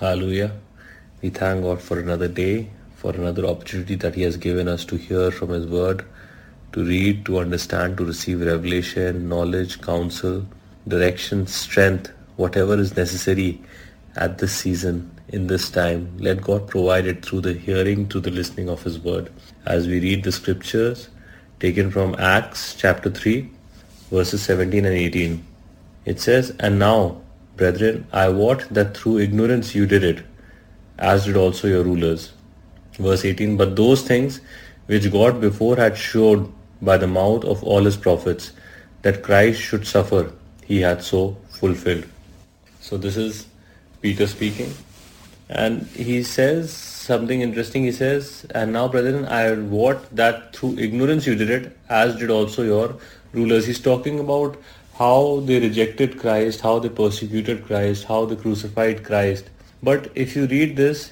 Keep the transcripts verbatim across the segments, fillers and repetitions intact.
Hallelujah. We thank God for another day, for another opportunity that He has given us to hear from His Word, to read, to understand, to receive revelation, knowledge, counsel, direction, strength, whatever is necessary at this season, in this time. Let God provide it through the hearing, through the listening of His Word. As we read the scriptures taken from Acts chapter three, verses seventeen and eighteen. It says, "And now, brethren, I wot that through ignorance you did it, as did also your rulers." Verse eighteen, "But those things which God before had showed by the mouth of all his prophets, that Christ should suffer, he hath so fulfilled." So this is Peter speaking. And he says something interesting. He says, "And now, brethren, I wot that through ignorance you did it, as did also your rulers." He's talking about how they rejected Christ, how they persecuted Christ, how they crucified Christ. But if you read this,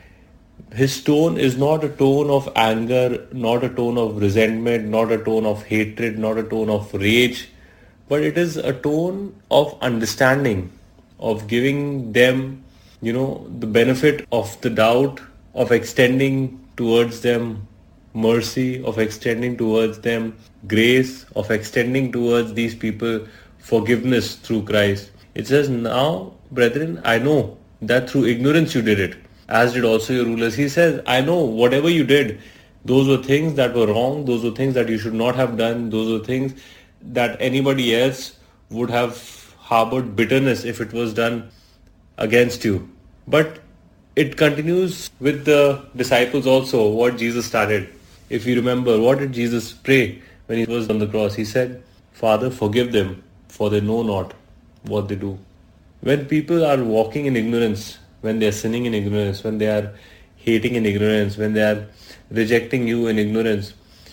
his tone is not a tone of anger, not a tone of resentment, not a tone of hatred, not a tone of rage, but it is a tone of understanding, of giving them, you know, the benefit of the doubt, of extending towards them mercy, of extending towards them grace, of extending towards these people forgiveness through Christ. It says, "Now, brethren, I know that through ignorance you did it, as did also your rulers." He says, I know whatever you did, those were things that were wrong, those were things that you should not have done, those were things that anybody else would have harbored bitterness if it was done against you. But it continues with the disciples also, what Jesus started. If you remember, what did Jesus pray when he was on the cross? He said, "Father, forgive them, for they know not what they do." When people are walking in ignorance, when they are sinning in ignorance, when they are hating in ignorance, when they are rejecting you in ignorance,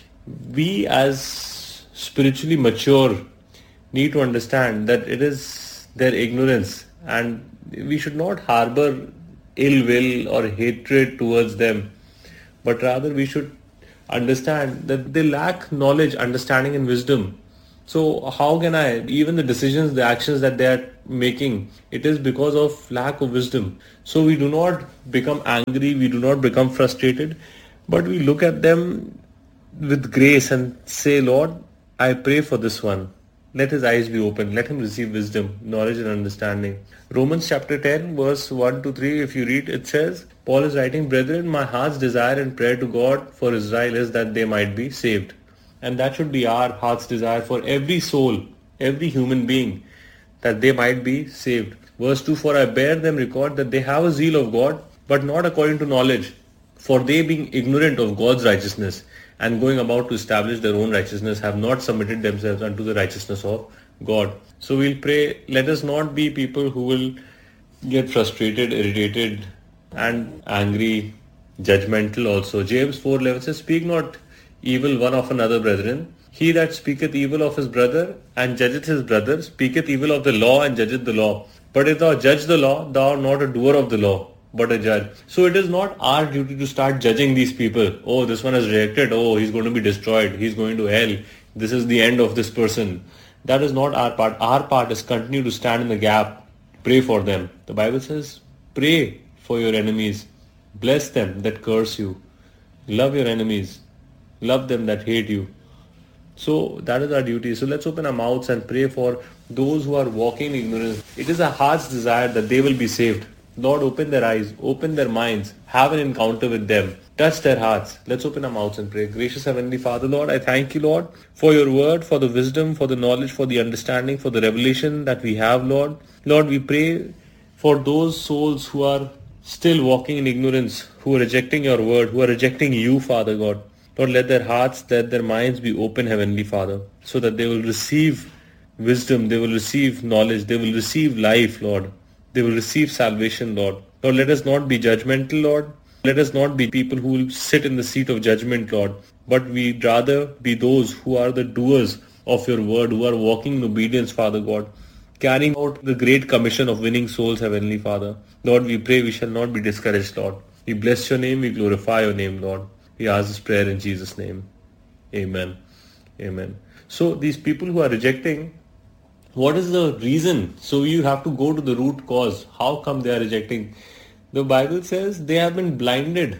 we as spiritually mature need to understand that it is their ignorance, and we should not harbor ill will or hatred towards them, but rather we should understand that they lack knowledge, understanding and wisdom. So how can I, even the decisions, the actions that they are making, it is because of lack of wisdom. So we do not become angry, we do not become frustrated, but we look at them with grace and say, "Lord, I pray for this one. Let his eyes be open. Let him receive wisdom, knowledge and understanding." Romans chapter ten, verse one to three, if you read, it says, Paul is writing, "Brethren, my heart's desire and prayer to God for Israel is that they might be saved." And that should be our heart's desire for every soul, every human being, that they might be saved. Verse two, "For I bear them record that they have a zeal of God, but not according to knowledge. For they, being ignorant of God's righteousness, and going about to establish their own righteousness, have not submitted themselves unto the righteousness of God." So we'll pray, let us not be people who will get frustrated, irritated, and angry, judgmental also. James four eleven says, "Speak not evil one of another, brethren. He that speaketh evil of his brother and judgeth his brother speaketh evil of the law and judgeth the law. But if thou judge the law, thou art not a doer of the law, but a judge." So it is not our duty to start judging these people. Oh, this one has rejected. Oh, he's going to be destroyed. He's going to hell. This is the end of this person. That is not our part. Our part is continue to stand in the gap. Pray for them. The Bible says, pray for your enemies. Bless them that curse you. Love your enemies. Love them that hate you. So that is our duty. So let's open our mouths and pray for those who are walking in ignorance. It is our heart's desire that they will be saved. Lord, open their eyes, open their minds, have an encounter with them, touch their hearts. Let's open our mouths and pray. Gracious Heavenly Father, Lord, I thank you, Lord, for your word, for the wisdom, for the knowledge, for the understanding, for the revelation that we have, Lord. Lord, we pray for those souls who are still walking in ignorance, who are rejecting your word, who are rejecting you, Father God. Lord, let their hearts, let their minds be open, Heavenly Father, so that they will receive wisdom, they will receive knowledge, they will receive life, Lord. They will receive salvation, Lord. Lord, let us not be judgmental, Lord. Let us not be people who will sit in the seat of judgment, Lord. But we rather be those who are the doers of your word, who are walking in obedience, Father God, carrying out the great commission of winning souls, Heavenly Father. Lord, we pray we shall not be discouraged, Lord. We bless your name, we glorify your name, Lord. We ask this prayer in Jesus' name. Amen. Amen. So these people who are rejecting, what is the reason? So you have to go to the root cause. How come they are rejecting? The Bible says they have been blinded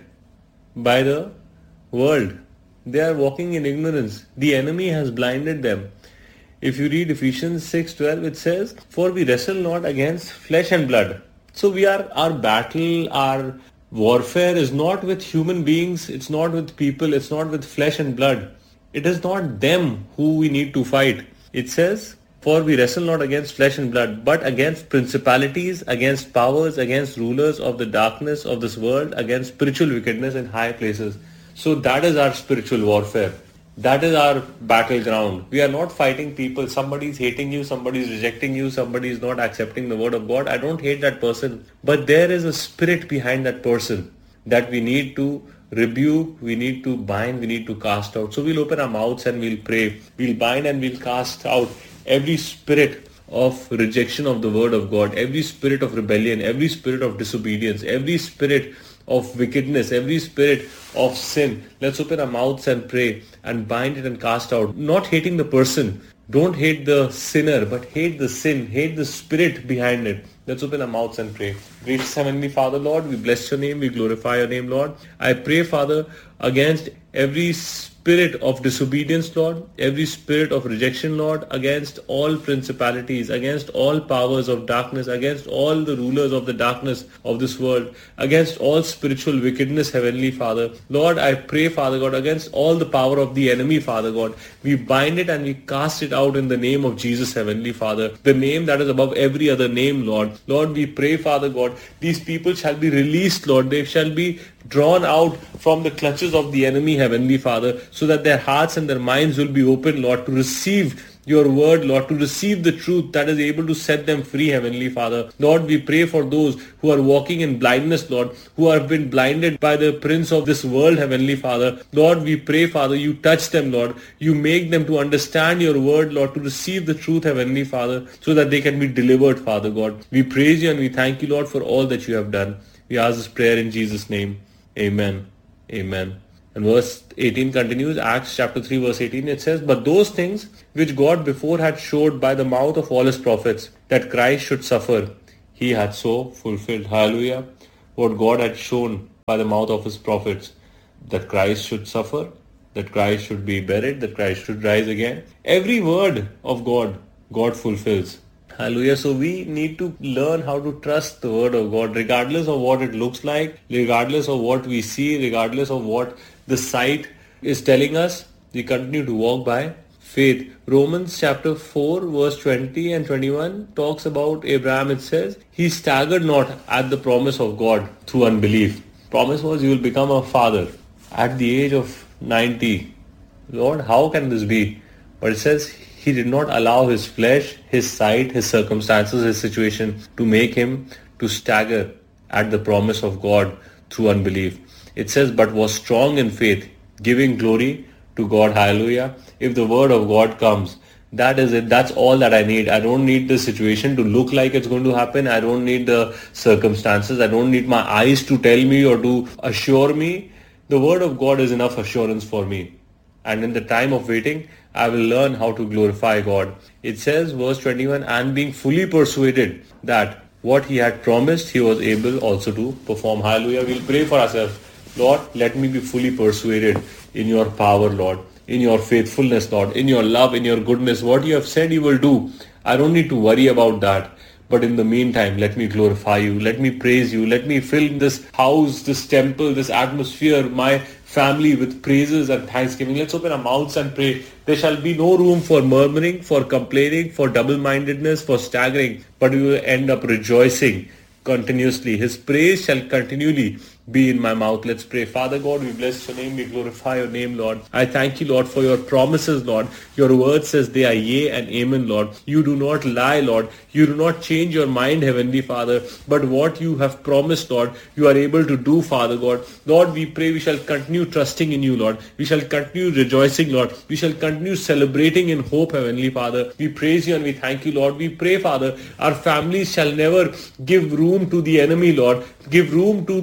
by the world. They are walking in ignorance. The enemy has blinded them. If you read Ephesians six twelve, it says, "For we wrestle not against flesh and blood." So we are, our battle, our warfare is not with human beings, it's not with people, it's not with flesh and blood. It is not them who we need to fight. It says, "For we wrestle not against flesh and blood, but against principalities, against powers, against rulers of the darkness of this world, against spiritual wickedness in high places." So that is our spiritual warfare. That is our battleground. We are not fighting people. Somebody is hating you, somebody is rejecting you, somebody is not accepting the word of God. I don't hate that person. But there is a spirit behind that person that we need to rebuke, we need to bind, we need to cast out. So we'll open our mouths and we'll pray. We'll bind and we'll cast out every spirit of rejection of the word of God, every spirit of rebellion, every spirit of disobedience, every spirit of wickedness, every spirit of sin. Let's open our mouths and pray and bind it and cast out. Not hating the person. Don't hate the sinner, but hate the sin, hate the spirit behind it. Let's open our mouths and pray. Gracious Heavenly Father, Lord, we bless your name, we glorify your name, Lord. I pray, Father, against every spirit of disobedience, Lord, every spirit of rejection, Lord, against all principalities, against all powers of darkness, against all the rulers of the darkness of this world, against all spiritual wickedness, Heavenly Father. Lord, I pray, Father God, against all the power of the enemy, Father God. We bind it and we cast it out in the name of Jesus, Heavenly Father, the name that is above every other name, Lord. Lord, we pray, Father God, these people shall be released, Lord. They shall be drawn out from the clutches of the enemy, Heavenly Father, so that their hearts and their minds will be open, Lord, to receive your word, Lord, to receive the truth that is able to set them free, Heavenly Father. Lord, we pray for those who are walking in blindness, Lord, who have been blinded by the prince of this world, Heavenly Father. Lord, we pray, Father, you touch them, Lord. You make them to understand your word, Lord, to receive the truth, Heavenly Father, so that they can be delivered, Father God. We praise you and we thank you, Lord, for all that you have done. We ask this prayer in Jesus' name. Amen. Amen. And verse eighteen continues, Acts chapter three verse eighteen, it says, "But those things which God before had showed by the mouth of all his prophets, that Christ should suffer, he had so fulfilled." Hallelujah. What God had shown by the mouth of his prophets, that Christ should suffer, that Christ should be buried, that Christ should rise again. Every word of God, God fulfills. Hallelujah. So we need to learn how to trust the word of God, regardless of what it looks like, regardless of what we see, regardless of what the sight is telling us. We continue to walk by faith. Romans chapter four verse twenty and twenty-one talks about Abraham. It says, he staggered not at the promise of God through unbelief. Promise was you will become a father at the age of ninety. Lord, how can this be? But it says, he did not allow his flesh, his sight, his circumstances, his situation to make him to stagger at the promise of God through unbelief. It says, but was strong in faith, giving glory to God. Hallelujah. If the word of God comes, that is it. That's all that I need. I don't need the situation to look like it's going to happen. I don't need the circumstances. I don't need my eyes to tell me or to assure me. The word of God is enough assurance for me. And in the time of waiting, I will learn how to glorify God. It says, verse twenty-one, and being fully persuaded that what he had promised, he was able also to perform. Hallelujah. We'll pray for ourselves. Lord, let me be fully persuaded in your power, Lord, in your faithfulness, Lord, in your love, in your goodness. What you have said you will do, I don't need to worry about that. But in the meantime, let me glorify you. Let me praise you. Let me fill this house, this temple, this atmosphere, my family with praises and thanksgiving. Let's open our mouths and pray. There shall be no room for murmuring, for complaining, for double-mindedness, for staggering, but we will end up rejoicing continuously. His praise shall continually be in my mouth. Let's pray. Father God, we bless your name. We glorify your name, Lord. I thank you, Lord, for your promises, Lord. Your word says they are yea and amen, Lord. You do not lie, Lord. You do not change your mind, Heavenly Father. But what you have promised, Lord, you are able to do, Father God. Lord, we pray we shall continue trusting in you, Lord. We shall continue rejoicing, Lord. We shall continue celebrating in hope, Heavenly Father. We praise you and we thank you, Lord. We pray, Father, our families shall never give room to the enemy, Lord. Give room to the enemy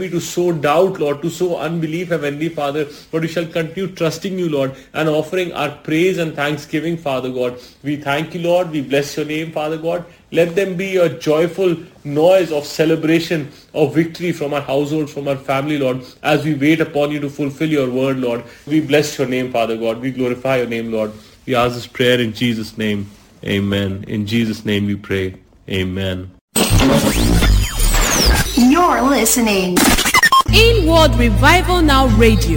enemy to sow doubt, Lord, to sow unbelief, Heavenly Father. But we shall continue trusting you, Lord, and offering our praise and thanksgiving, Father God. We thank you, Lord. We bless your name, Father God. Let them be a joyful noise of celebration, of victory from our household, from our family, Lord, as we wait upon you to fulfill your word, Lord. We bless your name, Father God. We glorify your name, Lord. We ask this prayer in Jesus' name. Amen. In Jesus' name we pray. Amen. You're listening. Inward Revival Now Radio.